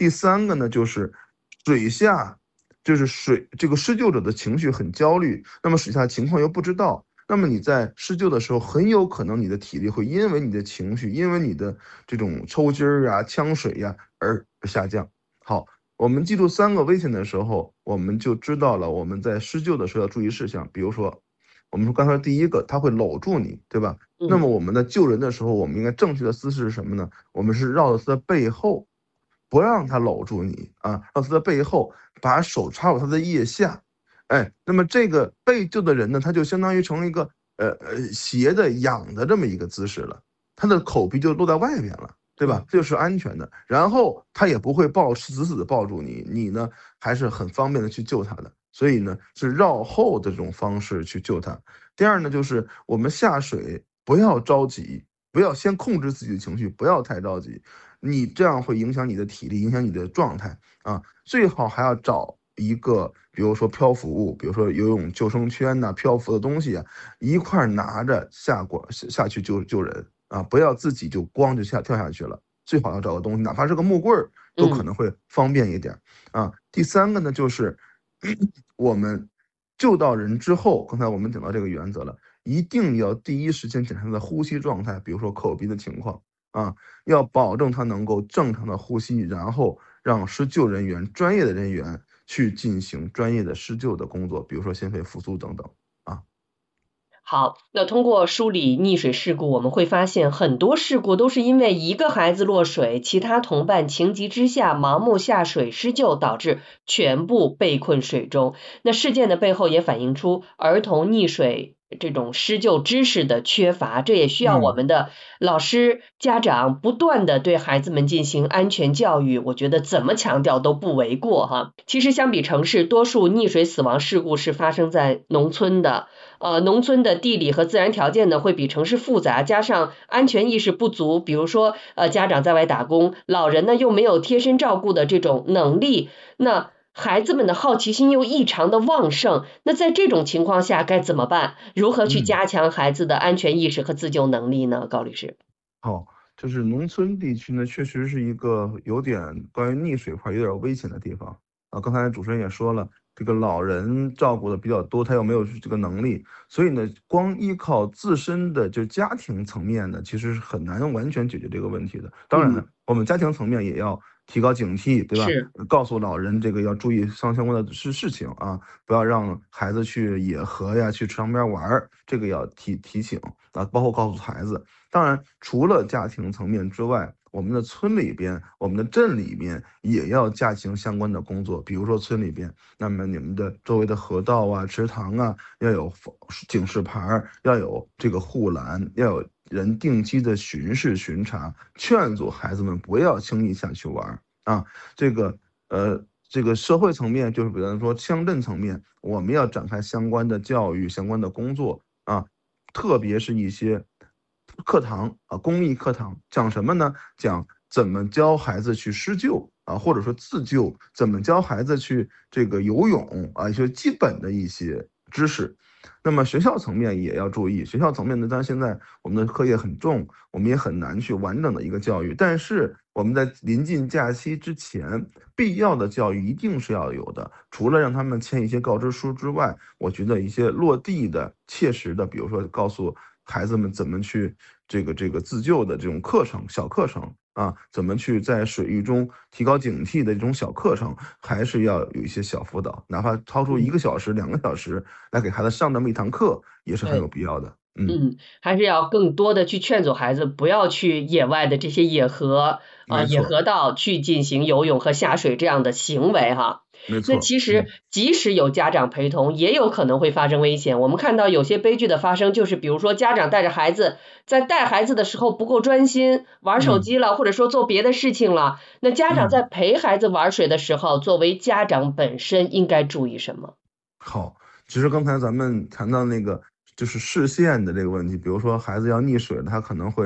第三个呢，就是水下，就是这个施救者的情绪很焦虑，那么水下情况又不知道，那么你在施救的时候，很有可能你的体力会因为你的情绪，因为你的这种抽筋儿啊、呛水呀而下降。好，我们记住三个危险的时候，我们就知道了我们在施救的时候要注意事项。比如说，我们说刚才第一个，他会搂住你，对吧？那么我们在救人的时候，我们应该正确的姿势是什么呢？我们是绕到他的背后，不让他搂住你啊，绕他的背后，把手插入他的腋下。哎，那么这个被救的人呢，他就相当于成了一个斜的仰的这么一个姿势了，他的口鼻就露在外边了。对吧？这就是安全的。然后他也不会死死的抱住你，你呢还是很方便的去救他的。所以呢，是绕后的这种方式去救他。第二呢，就是我们下水不要着急，不要先控制自己的情绪，不要太着急。你这样会影响你的体力，影响你的状态啊。最好还要找一个，比如说漂浮物，比如说游泳救生圈呐、漂浮的东西啊，一块拿着下去救人。啊，不要自己就光就跳下去了，最好要找个东西，哪怕是个木棍儿，都可能会方便一点啊。第三个呢，就是我们救到人之后，刚才我们讲到这个原则了，一定要第一时间检查他的呼吸状态，比如说口鼻的情况啊，要保证他能够正常的呼吸，然后让施救人员、专业的人员去进行专业的施救的工作，比如说心肺复苏等等。 好，那通过梳理溺水事故，我们会发现很多事故都是因为一个孩子落水，其他同伴情急之下盲目下水施救，导致全部被困水中。那事件的背后也反映出儿童溺水这种施救知识的缺乏，这也需要我们的老师、家长不断的对孩子们进行安全教育。我觉得怎么强调都不为过哈。其实相比城市，多数溺水死亡事故是发生在农村的。农村的地理和自然条件呢会比城市复杂，加上安全意识不足，比如说家长在外打工，老人呢又没有贴身照顾的这种能力，那孩子们的好奇心又异常的旺盛，那在这种情况下该怎么办？如何去加强孩子的安全意识和自救能力呢？高律师。 好，就是农村地区呢，确实是一个有点关于溺水块有点危险的地方啊。刚才主持人也说了，这个老人照顾的比较多，他又没有这个能力，所以呢，光依靠自身的就家庭层面呢，其实是很难完全解决这个问题的。当然了，我们家庭层面也要提高警惕，对吧？ 是。 告诉老人这个要注意相关的事情啊，不要让孩子去野河呀，去池塘边玩儿，这个要提醒啊，包括告诉孩子。当然，除了家庭层面之外，我们的村里边、我们的镇里边也要加强相关的工作。比如说村里边，那么你们的周围的河道啊、池塘啊，要有警示牌，要有这个护栏，要有人定期的巡视巡查，劝阻孩子们不要轻易下去玩啊。这个这个社会层面，就是比方说乡镇层面，我们要展开相关的教育、相关的工作啊，特别是一些课堂啊，公益课堂，讲什么呢？讲怎么教孩子去施救啊，或者说自救，怎么教孩子去这个游泳啊，一些基本的一些知识。那么学校层面也要注意，学校层面呢，当然现在我们的课业很重，我们也很难去完整的一个教育。但是我们在临近假期之前，必要的教育一定是要有的。除了让他们签一些告知书之外，我觉得一些落地的、切实的，比如说告诉孩子们怎么去这个自救的这种课程、小课程啊，怎么去在水域中提高警惕的这种小课程，还是要有一些小辅导，哪怕超出1个小时、2个小时来给孩子上这么一堂课，也是很有对。 必要的。 还是要更多的去劝阻孩子不要去野外的这些野河野没错， 河道去进行游泳和下水这样的行为哈。那没错， 其实即使有家长陪同，也有可能会发生危险。我们看到有些悲剧的发生，就是比如说家长带着孩子，在带孩子的时候不够专心，玩手机了，或者说做别的事情了。那家长在陪孩子玩水的时候，作为家长本身应该注意什么？ 好，其实刚才咱们谈到那个就是视线的这个问题，比如说孩子要溺水了，他可能会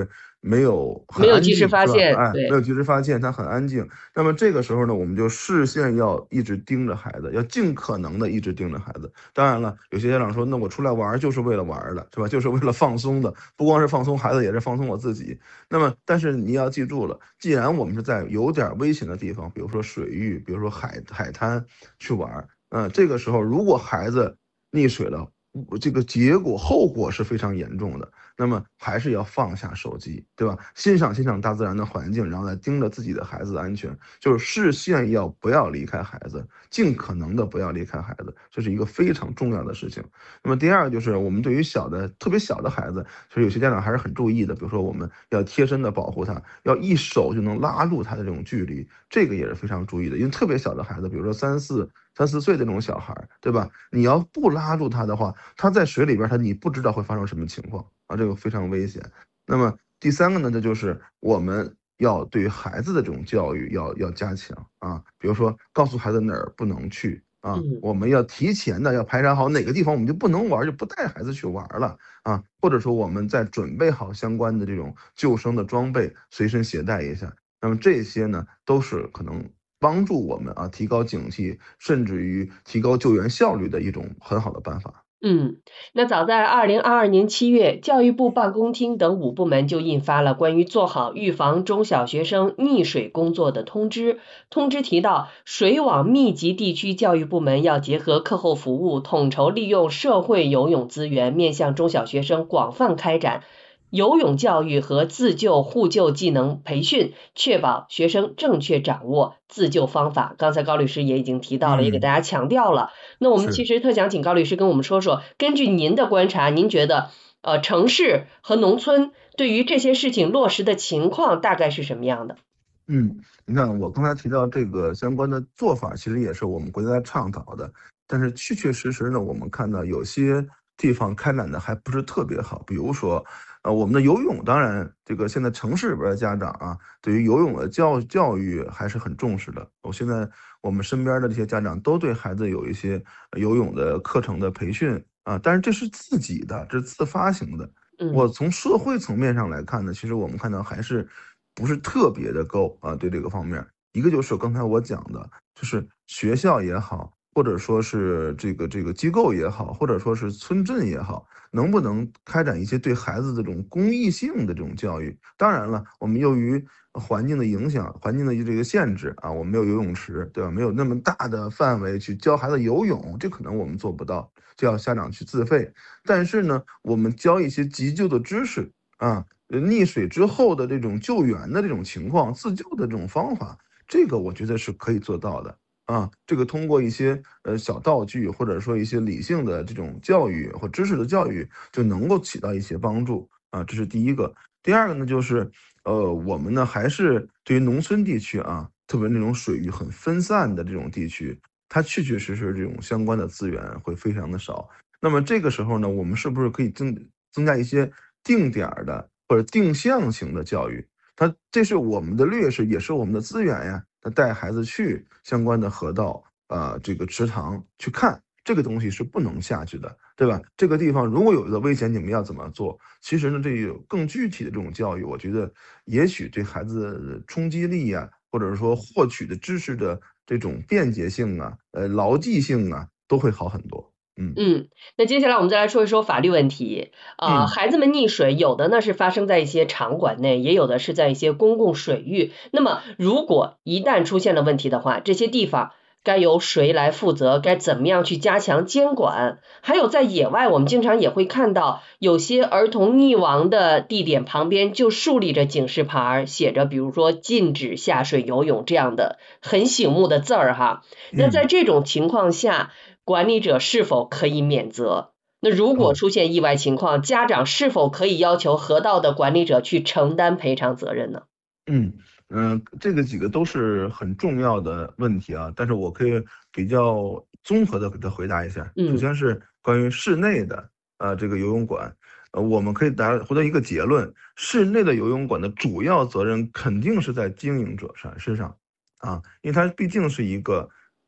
没有很没有及时安静，是吧？ 发现， 哎，没对， 有及时发现，它很安静。那么这个时候呢，我们就视线要一直盯着孩子，要尽可能的一直盯着孩子。当然了，有些家长说，那我出来玩就是为了玩的，是吧？就是为了放松的，不光是放松孩子，也是放松我自己。那么，但是你要记住了，既然我们是在有点危险的地方，比如说水域，比如说海滩去玩，这个时候如果孩子溺水了，这个后果是非常严重的。那么还是要放下手机，对吧？欣赏欣赏大自然的环境，然后再盯着自己的孩子的安全，就是视线不要离开孩子，尽可能的不要离开孩子，这是一个非常重要的事情。那么第二就是我们对于特别小的孩子，其实有些家长还是很注意的，比如说我们要贴身的保护他，要一手就能拉住他的这种距离，这个也是非常注意的。因为特别小的孩子，比如说3、4岁的那种小孩，对吧？你要不拉住他的话，他在水里边你不知道会发生什么情况啊，这个非常危险。那么第三个呢，这就是我们要对于孩子的这种教育要加强啊，比如说告诉孩子哪儿不能去啊， 嗯。 我们要提前的要排查好哪个地方我们就不能玩，就不带孩子去玩了啊，或者说我们在准备好相关的这种救生的装备，随身携带一下。那么这些呢，都是可能帮助我们提高警惕，甚至于提高救援效率的一种很好的办法。 那早在2022年7月，教育部办公厅等5部门就印发了关于做好预防中小学生溺水工作的通知。通知提到，水网密集地区教育部门要结合课后服务，统筹利用社会游泳资源，面向中小学生广泛开展游泳教育和自救互救技能培训，确保学生正确掌握自救方法。刚才高律师也已经提到了，也给大家强调了。那我们其是。 实特想请高律师跟我们说说，根据您的观察，您觉得城市和农村对于这些事情落实的情况大概是什么样的？ 你看我刚才提到这个相关的做法，其实也是我们国家在倡导的，但是确确实实呢，我们看到有些地方开展的还不是特别好。比如说，我们的游泳，当然这个现在城市里边的家长对于游泳的教育还是很重视的。现在我们身边的这些家长都对孩子有一些游泳的课程的培训但是这是自己的，这是自发型的。 嗯我从社会层面上来看呢，其实我们看到还是不是特别的够对这个方面。一个就是刚才我讲的，就是学校也好，或者说是这个机构也好，或者说是村镇也好，能不能开展一些对孩子这种公益性的这种教育？当然了，我们由于环境的影响、环境的这个限制我们没有游泳池，对吧？没有那么大的范围去教孩子游泳，这可能我们做不到，就要家长去自费。但是呢，我们教一些急救的知识溺水之后的这种救援的这种情况、自救的这种方法，这个我觉得是可以做到的这个通过一些小道具，或者说一些理性的这种教育或知识的教育，就能够起到一些帮助这是第一个。第二个呢，就是我们呢还是对于农村地区特别那种水域很分散的这种地区，它确确实实这种相关的资源会非常的少。那么这个时候呢，我们是不是可以增加一些定点儿的或者定向型的教育？这是我们的劣势，也是我们的资源呀。带孩子去相关的河道这个池塘去看，这个东西是不能下去的，对吧？这个地方如果有一个危险，你们要怎么做？其实呢，这有更具体的这种教育，我觉得也许对孩子的冲击力或者说获取的知识的这种便捷性牢记性都会好很多。嗯那接下来我们再来说一说法律问题。 嗯。 孩子们溺水，有的呢是发生在一些场馆内，也有的是在一些公共水域。那么，如果一旦出现了问题的话，这些地方该由谁来负责？该怎么样去加强监管？还有在野外，我们经常也会看到有些儿童溺亡的地点旁边就竖立着警示牌，写着比如说禁止下水游泳这样的很醒目的字儿哈。那在嗯。 这种情况下，管理者是否可以免责？那如果好。 出现意外情况，家长是否可以要求河道的管理者去承担赔偿责任呢？ 嗯这个几个都是很重要的问题但是我可以比较综合的给他回答一下。首嗯先是关于室内的这个游泳馆，我们可以回到一个结论：室内的游泳馆的主要责任肯定是在经营者身上因为它毕竟是一个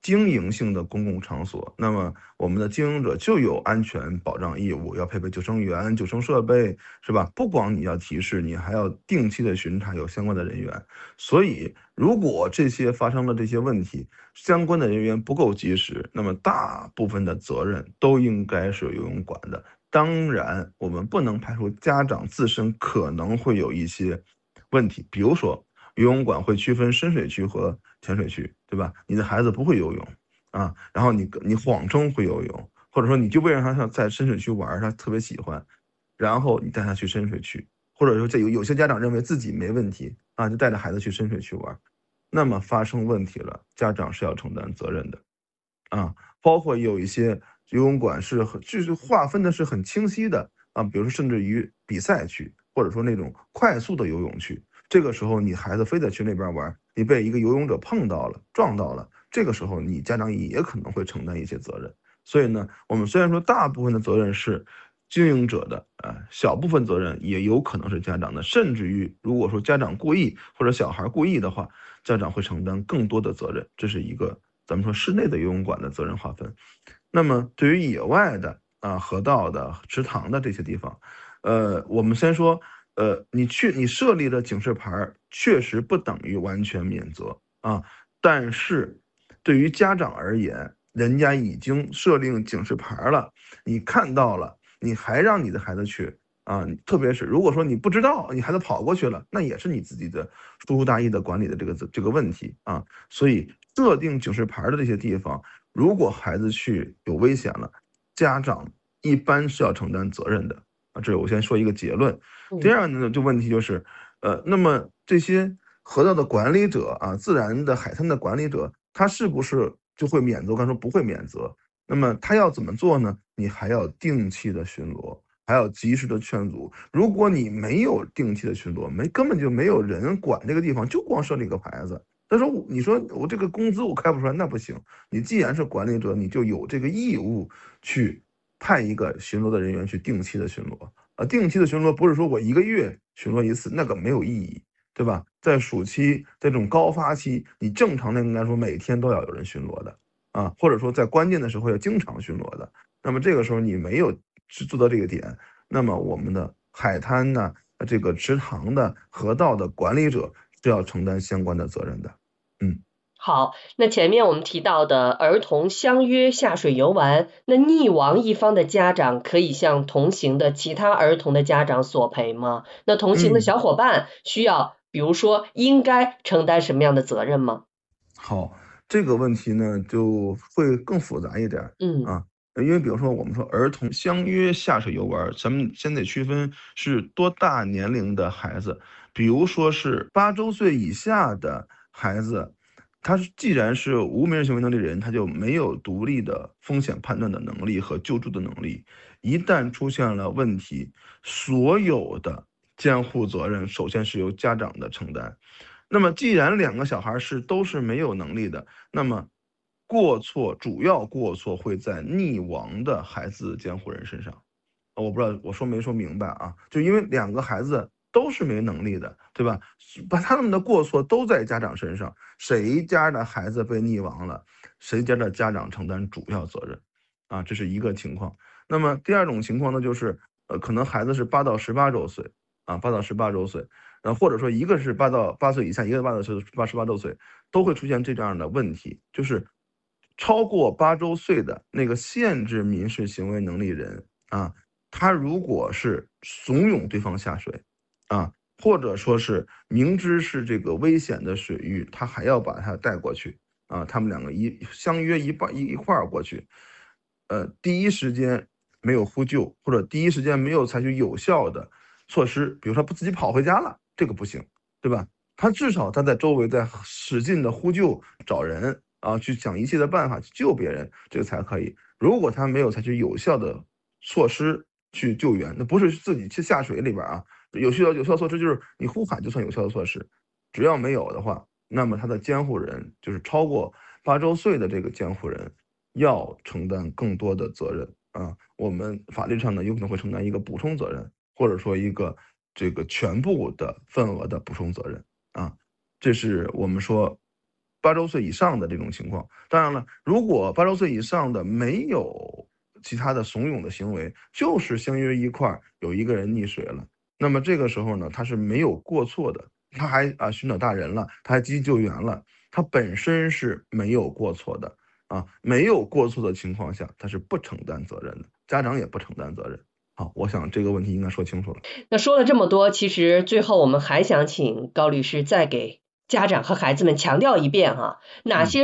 经营性的公共场所，那么我们的经营者就有安全保障义务，要配备救生员、救生设备，是吧？不光你要提示，你还要定期的巡查有相关的人员。所以，如果这些发生了这些问题，相关的人员不够及时，那么大部分的责任都应该是游泳馆的。当然，我们不能排除家长自身可能会有一些问题，比如说游泳馆会区分深水区和浅水区，对吧？你的孩子不会游泳啊，然后你谎称会游泳，或者说你就为了让他在深水区玩，他特别喜欢，然后你带他去深水区，或者说有些家长认为自己没问题啊，就带着孩子去深水区玩，那么发生问题了，家长是要承担责任的啊。包括有一些游泳馆就是划分的是很清晰的啊，比如说甚至于比赛区，或者说那种快速的游泳区，这个时候你孩子非得去那边玩，你被一个游泳者碰到了、撞到了，这个时候你家长也可能会承担一些责任。所以呢，我们虽然说大部分的责任是经营者的，小部分责任也有可能是家长的，甚至于如果说家长故意或者小孩故意的话，家长会承担更多的责任。这是一个咱们说室内的游泳馆的责任划分。那么对于野外的河道的、池塘的这些地方，我们先说，你设立的警示牌确实不等于完全免责啊，但是对于家长而言，人家已经设定警示牌了，你看到了，你还让你的孩子去啊，特别是如果说你不知道，你孩子跑过去了，那也是你自己的疏忽大意的管理的这个问题啊。所以设定警示牌的这些地方，如果孩子去有危险了，家长一般是要承担责任的啊。这我先说一个结论。第二呢，就问题就是，那么这些河道的管理者啊，自然的海滩的管理者，他是不是就会免责？我刚说不会免责，那么他要怎么做呢？你还要定期的巡逻，还要及时的劝阻。如果你没有定期的巡逻，根本就没有人管这个地方，就光设立个牌子。他说：“你说我这个工资我开不出来，那不行。你既然是管理者，你就有这个义务去派一个巡逻的人员去定期的巡逻。定期的巡逻不是说我1个月巡逻一次，那个没有意义，对吧？在暑期这种高发期，你正常的应该说每天都要有人巡逻的啊，或者说在关键的时候要经常巡逻的。那么这个时候你没有去做到这个点，那么我们的海滩呢，这个池塘的河道的管理者是要承担相关的责任的。 好，那前面我们提到的儿童相约下水游玩，那溺亡一方的家长可以向同行的其他儿童的家长索赔吗？那同行的小伙伴需要，比如说应该承担什么样的责任吗？ 好，这个问题呢就会更复杂一点啊，因为比如说我们说儿童相约下水游玩，咱们先得区分是多大年龄的孩子，比如说是8周岁以下的孩子，既然是无民事行为能力人，他就没有独立的风险判断的能力和救助的能力，一旦出现了问题，所有的监护责任首先是由家长的承担。那么既然2个小孩都是没有能力的，那么主要过错会在溺亡的孩子监护人身上。我不知道我说没说明白啊？就因为2个孩子都是没能力的，对吧？把他们的过错都在家长身上，谁家的孩子被溺亡了，谁家的家长承担主要责任，啊，这是一个情况。那么第二种情况呢，就是可能孩子是8到18周岁，啊，8到18周岁，或者说一个是8岁以下，一个18周岁，都会出现这样的问题，就是超过8周岁的那个限制民事行为能力人啊，他如果是怂恿对方下水啊，或者说是明知是这个危险的水域，他还要把他带过去啊，他们2个相约一块儿过去，第一时间没有呼救，或者第一时间没有采取有效的措施，比如说不自己跑回家了，这个不行，对吧？他至少他在周围在使劲的呼救找人啊，去想一切的办法去救别人，这个才可以。如果他没有采取有效的措施去救援，那不是自己去下水里边啊，有效措施就是你呼喊就算有效的措施，只要没有的话，那么他的监护人就是超过8周岁的这个监护人要承担更多的责任啊。我们法律上呢有可能会承担一个补充责任，或者说一个全部的份额的补充责任啊。这是我们说 8周岁以上的这种情况。当然了，如果8周岁以上的没有其他的怂恿的行为，就是相约一块儿有一个人溺水了，那么这个时候呢，他是没有过错的，他还寻找大人了，他还积极救援了，他本身是没有过错的没有过错的情况下，他是不承担责任的，家长也不承担责任。好，我想这个问题应该说清楚了。 那说了这么多，其实最后我们还想请高律师再给家长和孩子们强调一遍哪些